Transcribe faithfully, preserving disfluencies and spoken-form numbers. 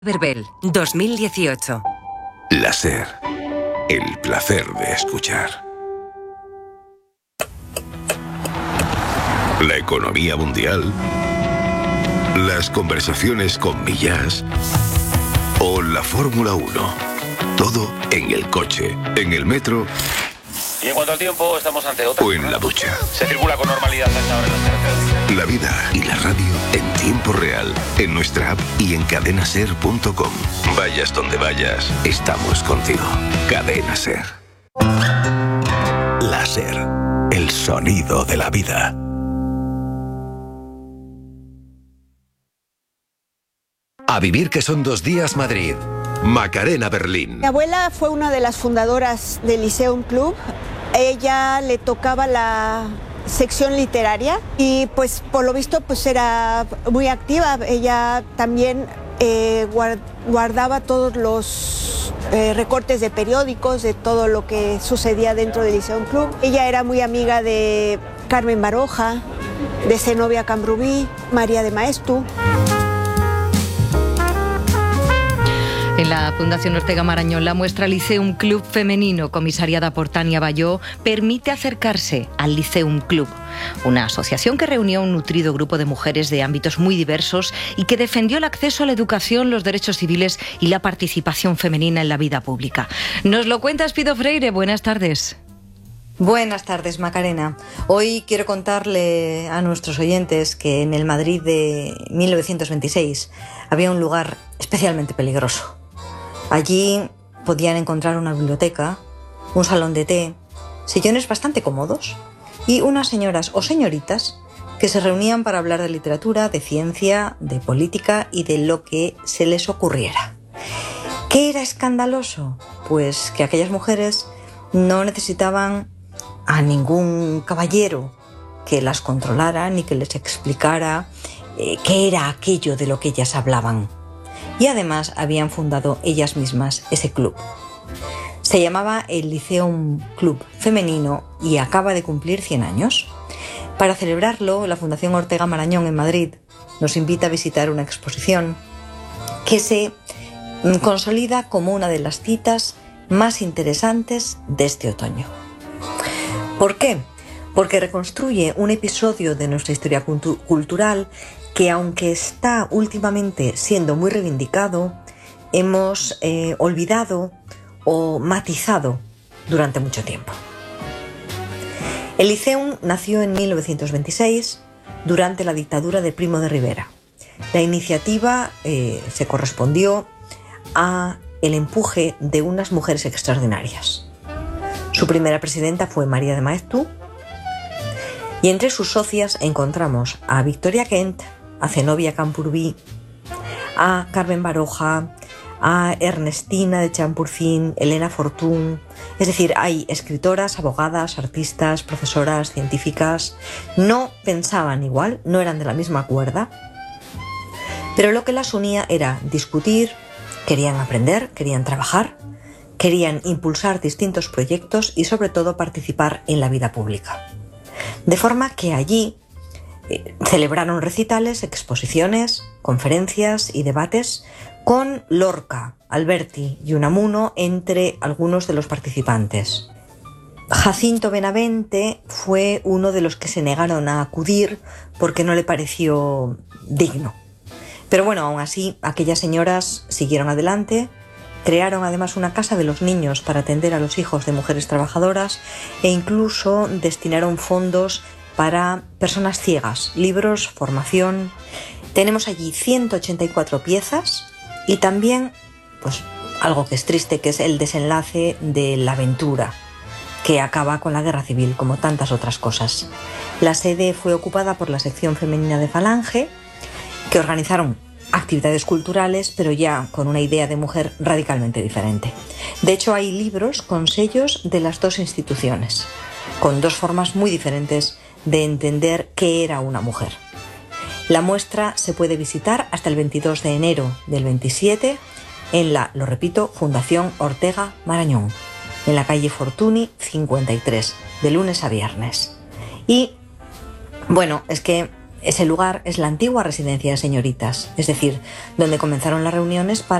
Verbel dos mil dieciocho. La SER. El placer de escuchar. La economía mundial. Las conversaciones con Millás. O la Fórmula uno. Todo en el coche, en el metro. Y en cuanto al tiempo, estamos ante otra. O en la ducha. Se circula con normalidad a esta hora en las carreteras. La vida y la radio en tiempo real, en nuestra app y en cadena ser punto com. Vayas donde vayas, estamos contigo. Cadena SER. La SER, el sonido de la vida. A vivir que son dos días Madrid. Macarena Berlín. Mi abuela fue una de las fundadoras del Lyceum Club. Ella le tocaba la sección literaria y pues por lo visto pues era muy activa. Ella también eh, guardaba todos los eh, recortes de periódicos, de todo lo que sucedía dentro del Lyceum Club. Ella era muy amiga de Carmen Baroja, de Zenobia Camprubí, María de Maeztu. En la Fundación Ortega Marañón, la muestra Lyceum Club Femenino, comisariada por Tania Bayó, permite acercarse al Lyceum Club, una asociación que reunió a un nutrido grupo de mujeres de ámbitos muy diversos y que defendió el acceso a la educación, los derechos civiles y la participación femenina en la vida pública. Nos lo cuenta Espido Freire. Buenas tardes. Buenas tardes, Macarena. Hoy quiero contarle a nuestros oyentes que en el Madrid de mil novecientos veintiséis había un lugar especialmente peligroso. Allí podían encontrar una biblioteca, un salón de té, sillones bastante cómodos y unas señoras o señoritas que se reunían para hablar de literatura, de ciencia, de política y de lo que se les ocurriera. ¿Qué era escandaloso? Pues que aquellas mujeres no necesitaban a ningún caballero que las controlara ni que les explicara eh, qué era aquello de lo que ellas hablaban. Y además habían fundado ellas mismas ese club. Se llamaba el Lyceum Club Femenino y acaba de cumplir cien años. Para celebrarlo, la Fundación Ortega Marañón en Madrid nos invita a visitar una exposición que se consolida como una de las citas más interesantes de este otoño. ¿Por qué? Porque reconstruye un episodio de nuestra historia cultu- cultural que, aunque está últimamente siendo muy reivindicado, hemos eh, olvidado o matizado durante mucho tiempo. El Lyceum nació en mil novecientos veintiséis durante la dictadura de Primo de Rivera. La iniciativa eh, se correspondió a el empuje de unas mujeres extraordinarias. Su primera presidenta fue María de Maeztu y entre sus socias encontramos a Victoria Kent, a Zenobia Camprubí, a Carmen Baroja, a Ernestina de Champurcín, Elena Fortún. Es decir, hay escritoras, abogadas, artistas, profesoras, científicas. No pensaban igual, no eran de la misma cuerda, pero lo que las unía era discutir, querían aprender, querían trabajar, querían impulsar distintos proyectos y sobre todo participar en la vida pública. De forma que allí eh, celebraron recitales, exposiciones, conferencias y debates con Lorca, Alberti y Unamuno entre algunos de los participantes. Jacinto Benavente fue uno de los que se negaron a acudir porque no le pareció digno. Pero bueno, aún así, aquellas señoras siguieron adelante, crearon además una casa de los niños para atender a los hijos de mujeres trabajadoras e incluso destinaron fondos para personas ciegas, libros, formación. Tenemos allí ciento ochenta y cuatro piezas y también, pues, algo que es triste, que es el desenlace de la aventura, que acaba con la guerra civil, como tantas otras cosas. La sede fue ocupada por la sección femenina de Falange, que organizaron actividades culturales, pero ya con una idea de mujer radicalmente diferente. De hecho, hay libros con sellos de las dos instituciones, con dos formas muy diferentes de entender qué era una mujer. La muestra se puede visitar hasta el veintidós de enero del veintisiete en la, lo repito, Fundación Ortega Marañón, en la calle Fortuny cincuenta y tres, de lunes a viernes. Y, bueno, es que Ese lugar es la antigua residencia de señoritas, es decir, donde comenzaron las reuniones para